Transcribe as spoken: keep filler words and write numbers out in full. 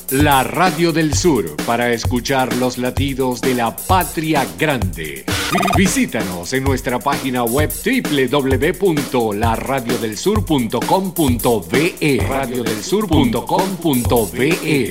La Radio del Sur, para escuchar los latidos de la patria grande. Visítanos en nuestra página web doble u doble u doble u punto la radio del sur punto com punto be, radio del sur punto com punto be.